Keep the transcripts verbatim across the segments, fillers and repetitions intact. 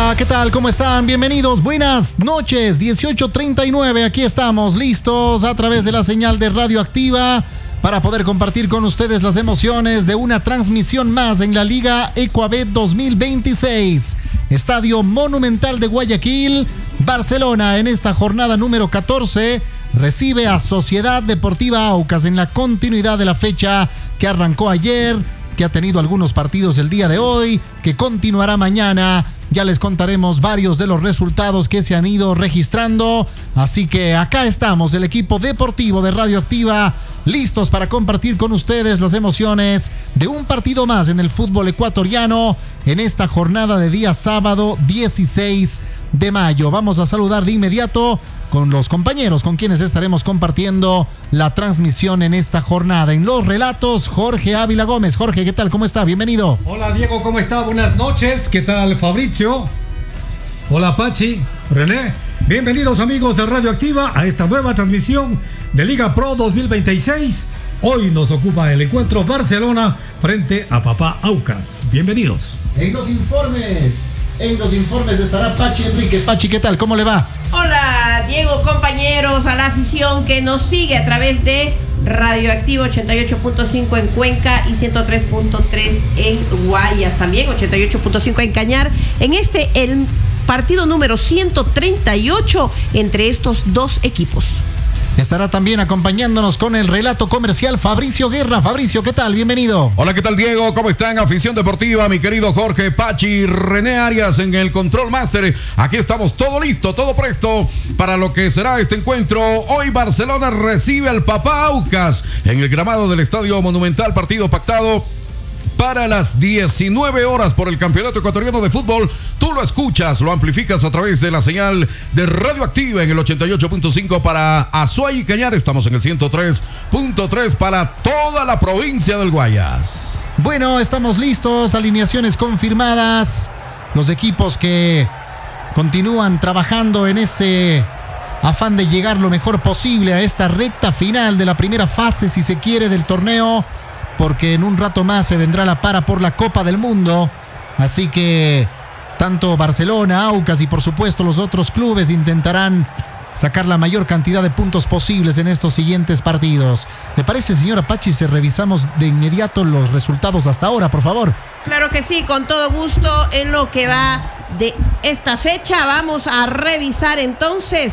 Hola, ¿qué tal? ¿Cómo están? Bienvenidos, buenas noches, dieciocho treinta y nueve, aquí estamos listos a través de la señal de Radioactiva para poder compartir con ustedes las emociones de una transmisión más en la Liga Ecuabet dos mil veintiséis. Estadio Monumental de Guayaquil, Barcelona en esta jornada número catorce recibe a Sociedad Deportiva Aucas en la continuidad de la fecha que arrancó ayer, que ha tenido algunos partidos el día de hoy, que continuará mañana. Ya les contaremos varios de los resultados que se han ido registrando. Así que acá estamos, el equipo deportivo de Radioactiva, listos para compartir con ustedes las emociones de un partido más en el fútbol ecuatoriano en esta jornada de día sábado dieciséis de mayo. Vamos a saludar de inmediato con los compañeros con quienes estaremos compartiendo la transmisión en esta jornada. En los relatos, Jorge Ávila Gómez. Jorge, ¿qué tal? ¿Cómo está? Bienvenido. Hola Diego, ¿cómo está? Buenas noches. ¿Qué tal Fabrizio? Hola Pachi, René. Bienvenidos amigos de Radioactiva a esta nueva transmisión de Liga Pro dos mil veintiséis. Hoy nos ocupa el encuentro Barcelona frente a Papá Aucas. Bienvenidos. En los informes, en los informes estará Pachi Enríquez. Pachi, ¿qué tal? ¿Cómo le va? Hola Diego, compañeros, a la afición que nos sigue a través de Radioactivo ochenta y ocho punto cinco en Cuenca y ciento tres punto tres en Guayas, también ochenta y ocho punto cinco en Cañar. En este, el partido número ciento treinta y ocho entre estos dos equipos. Estará también acompañándonos con el relato comercial Fabricio Guerra. Fabricio, ¿qué tal? Bienvenido. Hola, ¿qué tal Diego? ¿Cómo están? Afición deportiva, mi querido Jorge, Pachi, René Arias en el Control Master. Aquí estamos, todo listo, todo presto para lo que será este encuentro. Hoy Barcelona recibe al Papá Aucas en el gramado del Estadio Monumental, partido pactado para las diecinueve horas por el Campeonato Ecuatoriano de Fútbol. Tú lo escuchas, lo amplificas a través de la señal de Radioactiva en el ochenta y ocho punto cinco para Azuay y Cañar. Estamos en el ciento tres punto tres para toda la provincia del Guayas. Bueno, estamos listos, alineaciones confirmadas. Los equipos que continúan trabajando en ese afán de llegar lo mejor posible a esta recta final de la primera fase, si se quiere, del torneo, porque en un rato más se vendrá la para por la Copa del Mundo. Así que tanto Barcelona, Aucas y por supuesto los otros clubes intentarán sacar la mayor cantidad de puntos posibles en estos siguientes partidos. ¿Le parece, señora Pachi, si revisamos de inmediato los resultados hasta ahora, por favor? Claro que sí, con todo gusto. En lo que va de esta fecha vamos a revisar entonces.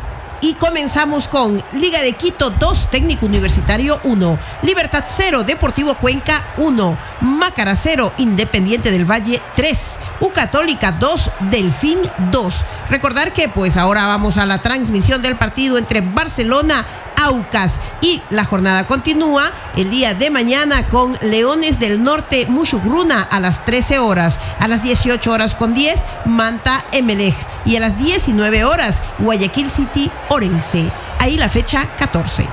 Y comenzamos con Liga de Quito dos, Técnico Universitario uno, Libertad cero, Deportivo Cuenca uno, Mácara cero, Independiente del Valle tres, U Católica dos, Delfín dos. Recordar que pues ahora vamos a la transmisión del partido entre Barcelona Aucas y la jornada continúa el día de mañana con Leones del Norte Mushugruna a las trece horas, a las dieciocho horas con diez Manta Emelec y a las diecinueve horas Guayaquil City Orense. Ahí la fecha catorce.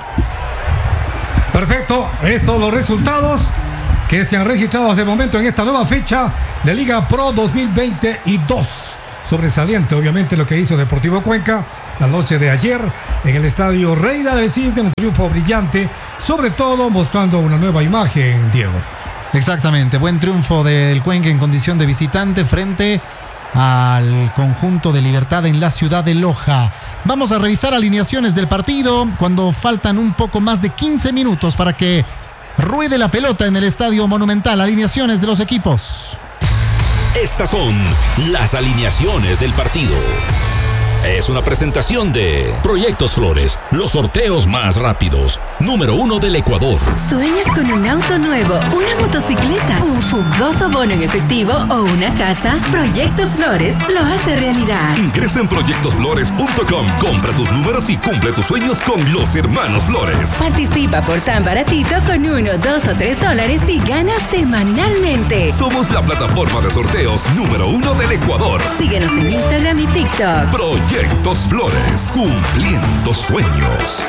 Perfecto, estos los resultados que se han registrado hasta el momento en esta nueva fecha de Liga Pro dos mil veintidós. Sobresaliente obviamente lo que hizo Deportivo Cuenca la noche de ayer en el estadio Reina del Cisne, un triunfo brillante, sobre todo mostrando una nueva imagen, Diego. Exactamente, buen triunfo del Cuenca en condición de visitante frente al conjunto de Libertad en la ciudad de Loja. Vamos a revisar alineaciones del partido cuando faltan un poco más de quince minutos para que ruede la pelota en el Estadio Monumental. Alineaciones de los equipos. Estas son las alineaciones del partido. Es una presentación de Proyectos Flores, los sorteos más rápidos, número uno del Ecuador. ¿Sueñas con un auto nuevo, una motocicleta, un jugoso bono en efectivo o una casa? Proyectos Flores lo hace realidad. Ingresa en proyectos flores punto com, compra tus números y cumple tus sueños con los hermanos Flores. Participa por tan baratito con uno, dos o tres dólares y ganas semanalmente. Somos la plataforma de sorteos número uno del Ecuador. Síguenos en Instagram y TikTok. Proyectos Flores, cumpliendo sueños.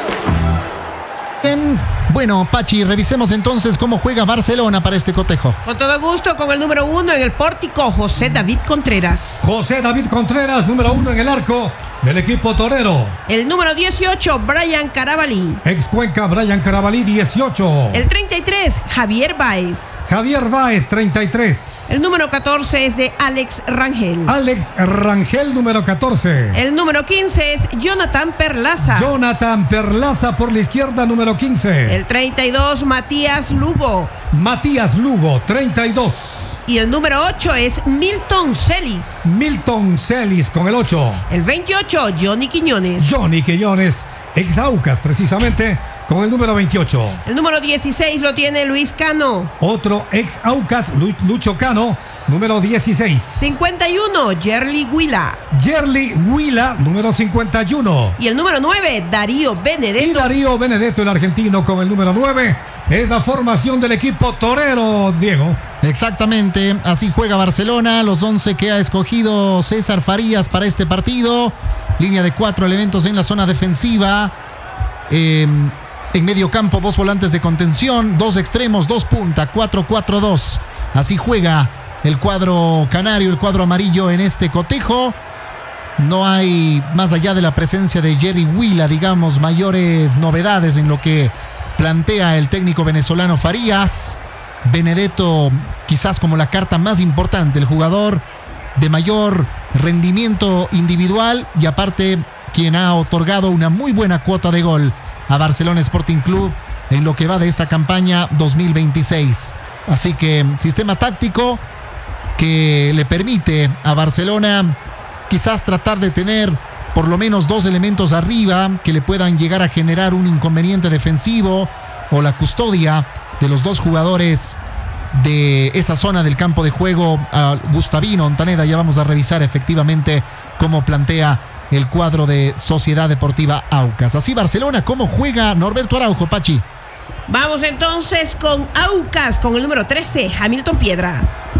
Bien, bueno, Pachi, revisemos entonces cómo juega Barcelona para este cotejo. Con todo gusto, con el número uno en el pórtico, José David Contreras. José David Contreras, número uno en el arco. del equipo torero. El número dieciocho, Brian Carabalí. Ex Cuenca, Brian Carabalí, dieciocho. El treinta y tres, Javier Báez. Javier Báez, treinta y tres. El número catorce es de Alex Rangel. Alex Rangel, número catorce. El número quince es Jonathan Perlaza. Jonathan Perlaza por la izquierda, número quince. El treinta y dos, Matías Lugo. Matías Lugo, treinta y dos. Y el número ocho es Milton Celis. Milton Celis con el ocho. El veintiocho, Johnny Quiñones. Johnny Quiñones, ex Aucas precisamente, con el número veintiocho. El número dieciséis lo tiene Luis Cano. Otro ex Aucas, Lu- Lucho Cano, número dieciséis. cincuenta y uno, Yerly Huila. Yerly Huila, número cincuenta y uno. Y el número nueve, Darío Y Benedetto. Darío Benedetto, el argentino, con el número nueve. Es la formación del equipo torero, Diego. Exactamente, así juega Barcelona, los once que ha escogido César Farías para este partido. Línea de cuatro elementos en la zona defensiva. Eh, en medio campo, dos volantes de contención, dos extremos, dos punta, cuatro cuatro dos. Así juega el cuadro canario, el cuadro amarillo en este cotejo. No hay, más allá de la presencia de Jerry Huila, digamos, mayores novedades en lo que plantea el técnico venezolano Farías. Benedetto quizás como la carta más importante, el jugador de mayor rendimiento individual y aparte quien ha otorgado una muy buena cuota de gol a Barcelona Sporting Club en lo que va de esta campaña dos mil veintiséis. Así que sistema táctico que le permite a Barcelona quizás tratar de tener por lo menos dos elementos arriba que le puedan llegar a generar un inconveniente defensivo o la custodia de los dos jugadores de esa zona del campo de juego. A Gustavino Ontaneda, ya vamos a revisar efectivamente cómo plantea el cuadro de Sociedad Deportiva Aucas. Así Barcelona, ¿cómo juega Norberto Araujo, Pachi? Vamos entonces con Aucas, con el número trece, Hamilton Piedra.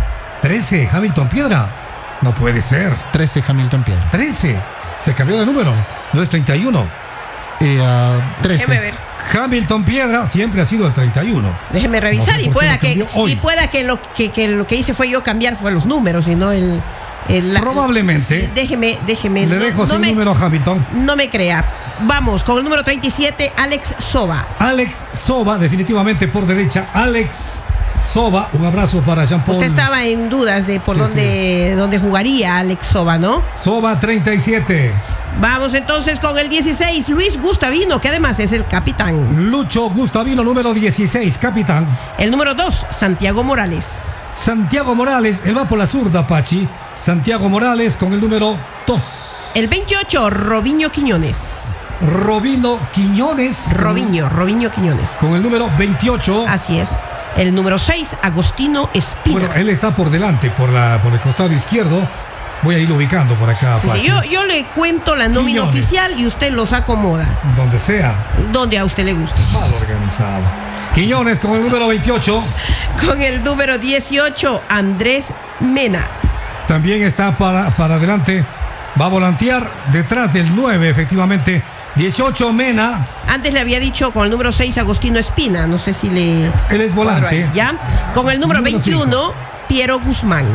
trece, Hamilton Piedra. No puede ser. trece, Hamilton Piedra. trece. Se cambió de número. No es treinta y uno. Eh, uh, trece. Déjeme ver. Hamilton Piedra siempre ha sido el treinta y uno. Déjeme revisar. No sé y por qué pueda lo que cambió hoy. y pueda que lo que, que lo que hice fue yo cambiar fue los números y no el, el la- Probablemente. Sí, déjeme, déjeme. Le no- dejo no sin me, número a Hamilton. no me crea. Vamos con el número treinta y siete, Alex Soba. Alex Soba, definitivamente por derecha. Alex Soba, un abrazo para Jean-Paul. Usted estaba en dudas de por Sí, dónde, dónde jugaría Alex Soba, ¿no? Soba, treinta y siete. Vamos entonces con el dieciséis, Luis Gustavino, que además es el capitán. Lucho Gustavino, número dieciséis, capitán. El número dos, Santiago Morales. Santiago Morales, él va por la zurda, Pachi. Santiago Morales con el número dos. El veintiocho, Robinho Quiñones. Robino Quiñones. con- Robinho, Robinho Quiñones. Con el número veintiocho. Así es. El número seis, Agostino Espina. Bueno, él está por delante, por, la, por el costado izquierdo. Voy a ir ubicando por acá, Sí, sí, Pachi. yo, yo le cuento la nómina Quiñones. oficial y usted los acomoda Donde sea. donde a usted le guste. Mal organizado. Quiñones con el número veintiocho. Con el número dieciocho, Andrés Mena. También está para, para adelante. Va a volantear detrás del nueve, efectivamente. dieciocho, Mena. Antes le había dicho con el número seis, Agostino Espina. No sé si le... Él es cuadro ahí, volante. ¿ya? Con el número Número veintiuno, Piero Guzmán.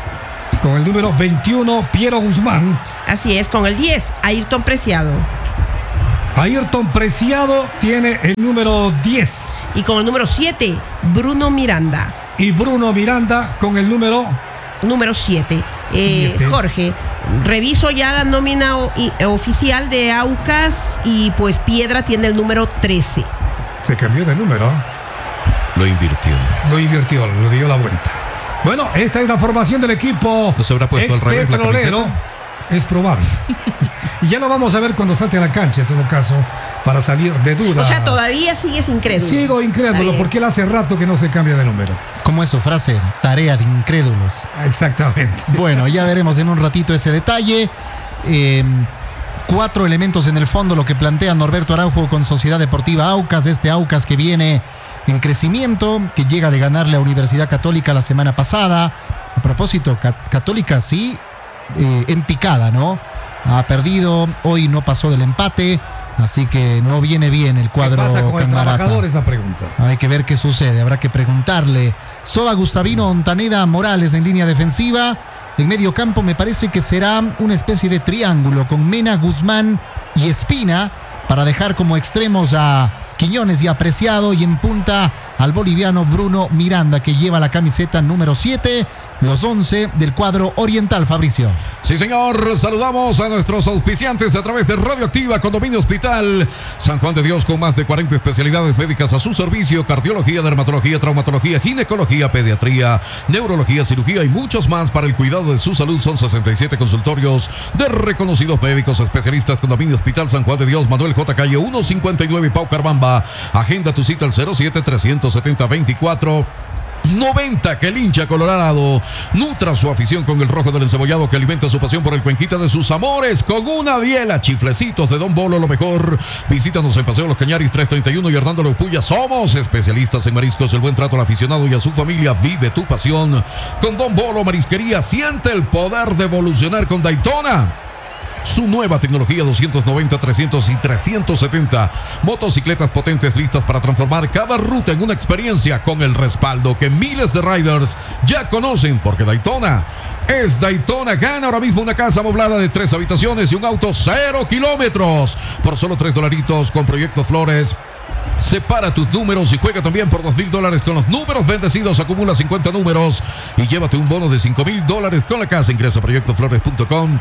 Con el número veintiuno, Piero Guzmán. Así es. Con el diez, Ayrton Preciado. Ayrton Preciado tiene el número diez. Y con el número siete, Bruno Miranda. Y Bruno Miranda con el número... Número siete. Eh, Siete. Jorge, reviso ya la nómina o- y- oficial de Aucas y pues Piedra tiene el número trece. Se cambió de número. Lo invirtió. Lo invirtió, lo dio la vuelta. Bueno, esta es la formación del equipo. ¿No se habrá puesto al revés la expetrolero. camiseta? Es probable. Y ya lo vamos a ver cuando salte a la cancha, en todo caso, para salir de duda. O sea, todavía sigues incrédulo. Sigo Está incrédulo bien. porque él hace rato que no se cambia de número. ¿Cómo es su frase? Tarea de incrédulos. Exactamente. Bueno, ya veremos en un ratito ese detalle. Eh, cuatro elementos en el fondo, lo que plantea Norberto Araujo con Sociedad Deportiva Aucas. Este Aucas que viene en crecimiento, que llega de ganarle a Universidad Católica la semana pasada. A propósito, Ca- Católica sí, eh, en picada, ¿no? Ha perdido, hoy no pasó del empate, así que no viene bien el ¿Qué cuadro pasa con el Cangarata. trabajador? Es la pregunta. Hay que ver qué sucede, habrá que preguntarle. Soba, Gustavino, Ontaneda, Morales en línea defensiva. En medio campo me parece que será una especie de triángulo con Mena, Guzmán y Espina para dejar como extremos a Quiñones y Apreciado, y en punta al boliviano Bruno Miranda, que lleva la camiseta número siete, los once del cuadro oriental, Fabricio. Sí, señor, saludamos a nuestros auspiciantes a través de Radioactiva, Condominio Hospital San Juan de Dios, con más de cuarenta especialidades médicas a su servicio: cardiología, dermatología, traumatología, ginecología, pediatría, neurología, cirugía y muchos más para el cuidado de su salud. Son sesenta y siete consultorios de reconocidos médicos especialistas. Condominio Hospital San Juan de Dios, Manuel J. Calle ciento cincuenta y nueve, Paucarbamba. Agenda tu cita al cero siete, trescientos setenta, veinticuatro noventa. Que el hincha colorado nutra su afición con el rojo del encebollado, que alimenta su pasión por el cuenquita de sus amores con una biela. Chiflecitos de Don Bolo, lo mejor. Visítanos en Paseo Los Cañaris tres treinta y uno y Hernando Lopuya. Somos especialistas en mariscos. El buen trato al aficionado y a su familia. Vive tu pasión con Don Bolo Marisquería. Siente el poder de evolucionar con Daytona. Su nueva tecnología doscientos noventa, trescientos y trescientos setenta. Motocicletas potentes listas para transformar cada ruta en una experiencia, con el respaldo que miles de riders ya conocen, porque Daytona es Daytona. Gana ahora mismo una casa amoblada de tres habitaciones y un auto cero kilómetros por solo tres dolaritos con Proyectos Flores. Separa tus números y juega también por dos mil dólares con los números bendecidos. Acumula cincuenta números y llévate un bono de cinco mil dólares con la casa. Ingresa a proyectos flores punto com.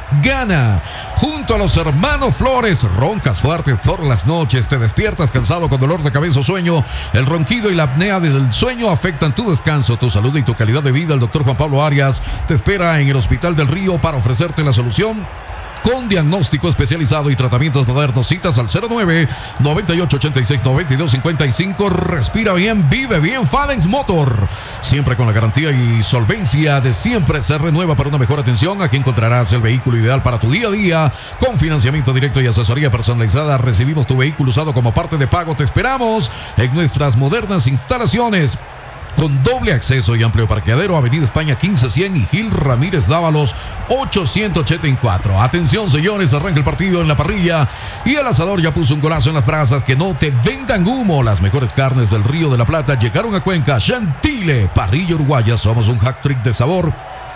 Gana junto a los hermanos Flores. Roncas fuertes por las noches, te despiertas cansado con dolor de cabeza o sueño. El ronquido y la apnea del sueño afectan tu descanso, tu salud y tu calidad de vida. El doctor Juan Pablo Arias te espera en el Hospital del Río para ofrecerte la solución con diagnóstico especializado y tratamientos modernos. Citas al cero nueve, noventa y ocho, ochenta y seis, noventa y dos, cincuenta y cinco. Respira bien, vive bien. Fadenx Motor, siempre con la garantía y solvencia de siempre. Se renueva para una mejor atención. Aquí encontrarás el vehículo ideal para tu día a día, con financiamiento directo y asesoría personalizada. Recibimos tu vehículo usado como parte de pago. Te esperamos en nuestras modernas instalaciones con doble acceso y amplio parqueadero. Avenida España quince cien y Gil Ramírez Dávalos ochocientos ochenta y cuatro. Atención, señores, arranca el partido en la parrilla y el asador ya puso un golazo en las brasas. Que no te vendan humo. Las mejores carnes del Río de la Plata llegaron a Cuenca. Gentile Parrilla Uruguaya, somos un hack trick de sabor.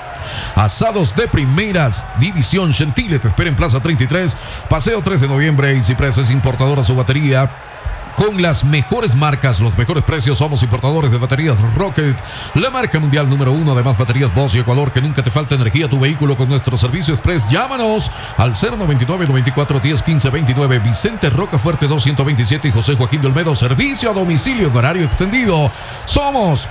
Asados de primeras división. Gentile te espera en Plaza treinta y tres, Paseo tres de noviembre. Y Ciprés es importadora su batería con las mejores marcas, los mejores precios. Somos importadores de baterías Rocket, la marca mundial número uno. Además, baterías Bosch y Ecuador. Que nunca te falte energía a tu vehículo con nuestro servicio express. Llámanos al cero noventa y nueve, noventa y cuatro, diez, quince, veintinueve. Vicente Rocafuerte doscientos veintisiete y José Joaquín de Olmedo. Servicio a domicilio en horario extendido. Somos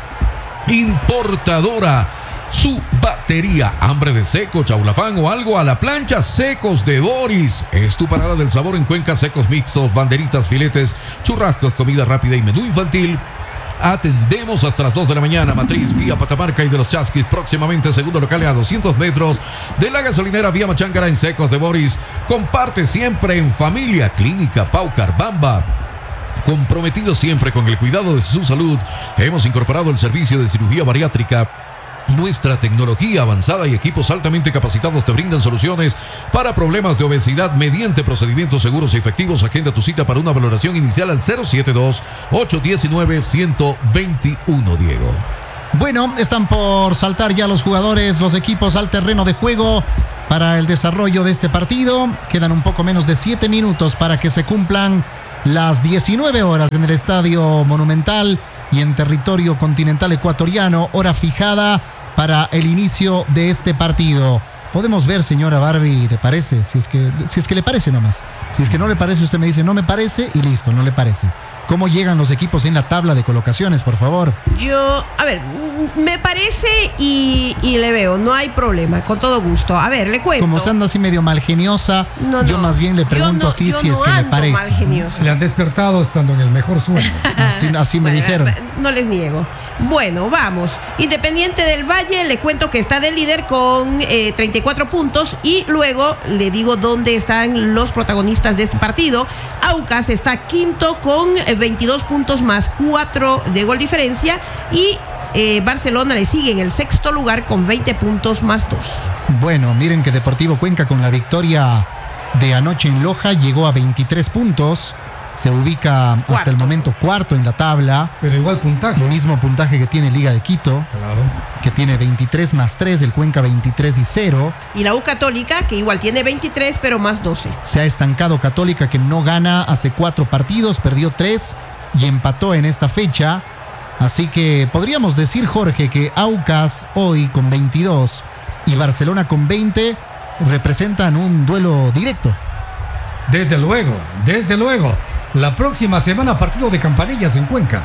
importadora. Su batería, hambre de seco, chaulafán o algo a la plancha, Secos de Boris. Es tu parada del sabor en Cuenca. Secos mixtos, banderitas, filetes, churrascos, comida rápida y menú infantil. Atendemos hasta las dos de la mañana. Matriz, vía Patamarca y de los Chasquis. Próximamente segundo local a doscientos metros de la gasolinera vía Machángara en Secos de Boris. Comparte siempre en familia. Clínica Paucarbamba, comprometido siempre con el cuidado de su salud. Hemos incorporado el servicio de cirugía bariátrica. Nuestra tecnología avanzada y equipos altamente capacitados te brindan soluciones para problemas de obesidad mediante procedimientos seguros y efectivos. Agenda tu cita para una valoración inicial al cero siete dos, ocho uno nueve, uno cero dos uno, Diego. Bueno, están por saltar ya los jugadores, los equipos al terreno de juego para el desarrollo de este partido. Quedan un poco menos de siete minutos para que se cumplan las diecinueve horas en el Estadio Monumental y en territorio continental ecuatoriano, hora fijada para el inicio de este partido. Podemos ver, señora Barbie, ¿le parece? Si es que, si es que le parece nomás. Si es que no le parece, usted me dice no me parece y listo, no le parece. ¿Cómo llegan los equipos en la tabla de colocaciones, por favor? Yo, a ver, me parece y, y le veo, no hay problema, con todo gusto. A ver, le cuento. Como se anda así medio malgeniosa, no, no, yo más bien le pregunto no, así si no es que le parece. Malgeniosa. Le han despertado estando en el mejor sueño. Así, así me bueno, dijeron. No les niego. Bueno, vamos. Independiente del Valle, le cuento que está de líder con eh, treinta y cuatro puntos y luego le digo dónde están los protagonistas de este partido. Aucas está quinto con veintidós puntos más cuatro de gol diferencia y eh, Barcelona le sigue en el sexto lugar con veinte puntos más dos. Bueno, miren que Deportivo Cuenca con la victoria de anoche en Loja llegó a veintitrés puntos. se ubica Cuarto. hasta el momento cuarto en la tabla. Pero igual puntaje. El mismo puntaje que tiene Liga de Quito, Claro. que tiene veintitrés más tres, el Cuenca veintitrés y cero. Y la U Católica, que igual tiene veintitrés, pero más doce. Se ha estancado Católica, que no gana hace cuatro partidos, perdió tres y empató en esta fecha. Así que podríamos decir, Jorge, que Aucas hoy con veintidós y Barcelona con veinte representan un duelo directo. Desde luego, desde luego. La próxima semana partido de Campanillas en Cuenca.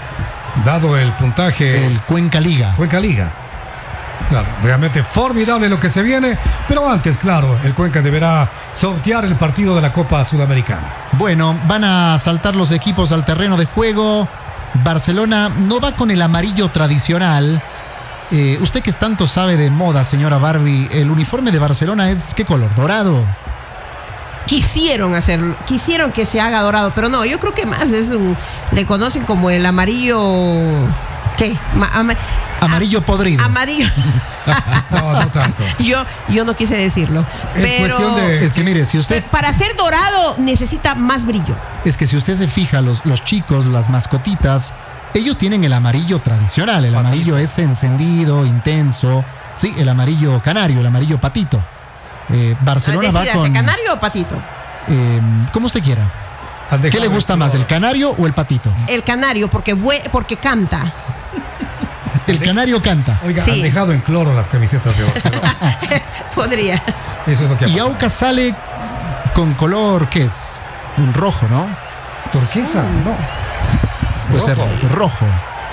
Dado el puntaje. El Cuenca Liga. Cuenca Liga. Claro, realmente formidable lo que se viene. Pero antes, claro, el Cuenca deberá sortear el partido de la Copa Sudamericana. Bueno, van a saltar los equipos al terreno de juego. Barcelona no va con el amarillo tradicional. Eh, usted que tanto sabe de moda, señora Barbie, el uniforme de Barcelona es ¿qué color? ¿Dorado? Quisieron hacerlo, quisieron que se haga dorado, pero no, yo creo que más es un, le conocen como el amarillo, ¿qué? Ma- ama- Amarillo podrido. Amarillo. No, no tanto. Yo, yo no quise decirlo, Es pero cuestión de- Es que mire, si usted, para ser dorado necesita más brillo. es que si usted se fija, los, los chicos, las mascotitas, ellos tienen el amarillo tradicional. El amarillo es encendido, intenso. Sí, el amarillo canario, el amarillo patito. Eh, Barcelona va Decídase, con... ¿canario o patito? eh, como usted quiera. Has ¿Qué dejado le gusta el más, color. el canario o el patito? El canario, porque, vue- porque canta. El canario canta. Oiga, Sí. han dejado en cloro las camisetas de Barcelona. Podría. Eso es lo que ha Y pasado. Aucas sale con color, ¿qué es? Un rojo, ¿no? ¿Turquesa? No. Puede ser Rojo. rojo.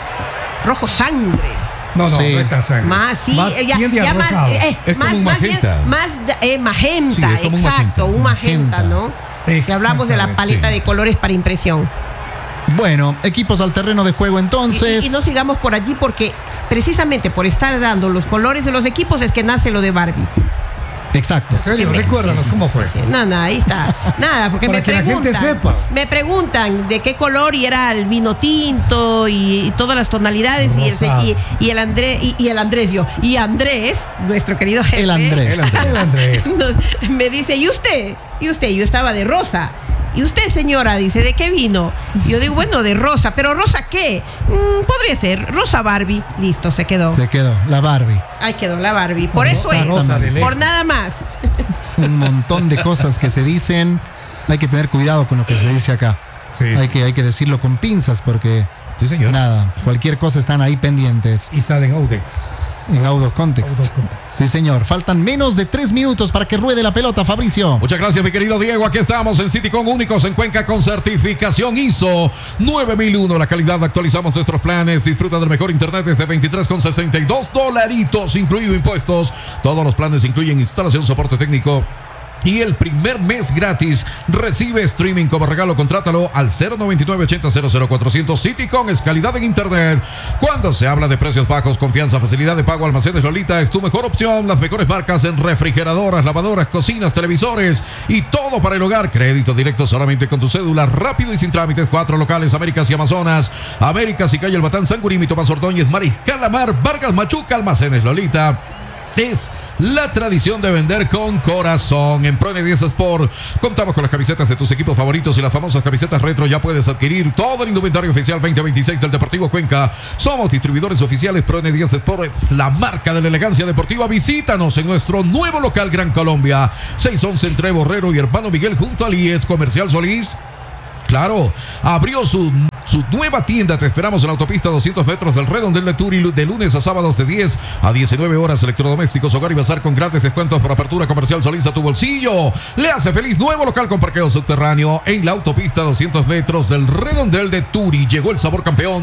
Rojo sangre. No, no, Sí. no es tan sangre. Más, sí, Más eh, ya, tiende a ya más, rosado. eh, Es más, como un más bien- magenta. Más, eh, magenta, Sí, es como un exacto, un magenta, magenta. ¿no? Si hablamos de la Exactamente, paleta sí. de colores para impresión. Bueno, equipos al terreno de juego Y- entonces. Y, y no sigamos por allí porque precisamente por estar dando los colores de los equipos es que nace lo de Barbie. Exacto. ¿En serio? Que me- Recuérdanos cómo fue. Sí, no, no, ahí está. Nada, porque Para me que la gente preguntan. sepa. Me preguntan de qué color y era el vino tinto y, y todas las tonalidades y el, Rosado. y, y el Andrés y, y el Andrés yo y Andrés, nuestro querido jefe. El Andrés. El Andrés. nos- me dice, ¿y usted? ¿Y usted? Yo estaba de rosa. ¿Y usted, señora? Dice, ¿de qué vino? Yo digo, bueno, de rosa. ¿Pero rosa qué? Mm, podría ser rosa Barbie. Listo, se quedó. Se quedó, la Barbie. Ahí quedó la Barbie. Por eso Rosa, es. rosa de lejos. Por nada más. Un montón de cosas que se dicen. Hay que tener cuidado con lo que se dice acá. Sí, Hay sí. que, hay que decirlo con pinzas porque Sí, señor. nada, cualquier cosa están ahí pendientes Y salen Audex. en Out of Context. Out of context. Sí, señor. Faltan menos de tres minutos para que ruede la pelota, Fabricio. Muchas gracias, mi querido Diego. Aquí estamos en Citycom, únicos en Cuenca con certificación I S O nueve mil uno. La calidad, actualizamos nuestros planes. Disfruta del mejor internet desde veintitrés con sesenta y dos dolaritos, incluido impuestos. Todos los planes incluyen instalación, soporte técnico. Y el primer mes gratis. Recibe streaming como regalo. Contrátalo al cero noventa y nueve ochenta cero cero cuatrocientos. Citycom es calidad en internet. Cuando se habla de precios bajos, confianza, facilidad de pago, Almacenes Lolita es tu mejor opción. Las mejores marcas en refrigeradoras, lavadoras, cocinas, televisores y todo para el hogar. Crédito directo solamente con tu cédula. Rápido y sin trámites. Cuatro locales: Américas y Amazonas. Américas y Calle El Batán, San Gurímito, Tomás Ordóñez, Mariscal La Mar, Vargas Machuca, Almacenes Lolita. Es la tradición de vender con corazón. En Pro N diez Sport contamos con las camisetas de tus equipos favoritos y las famosas camisetas retro. Ya puedes adquirir todo el indumentario oficial veinte veintiséis del Deportivo Cuenca. Somos distribuidores oficiales. Pro N diez Sport es la marca de la elegancia deportiva. Visítanos en nuestro nuevo local Gran Colombia, seiscientos once entre Borrero y Hermano Miguel junto al I E S Comercial Solís. Claro, abrió su, su nueva tienda. Te esperamos en la autopista doscientos metros del Redondel de Turi, de lunes a sábados de diez a diecinueve horas. Electrodomésticos, hogar y bazar con grandes descuentos por apertura comercial. Solís a tu bolsillo. Le hace feliz. Nuevo local con parqueo subterráneo en la autopista doscientos metros del Redondel de Turi. Llegó el sabor campeón.